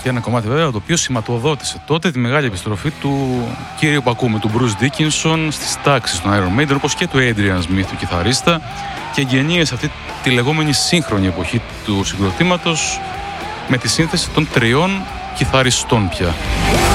και ένα κομμάτι βέβαια το οποίο σηματοδότησε τότε τη μεγάλη επιστροφή του κύριου που ακούμε, του Bruce Dickinson στις τάξεις των Iron Maiden, όπως και του Adrian Smith, του κιθαρίστα, και γεννήες αυτή τη λεγόμενη σύγχρονη εποχή του συγκροτήματος με τη σύνθεση των 3 κιθαριστών πια.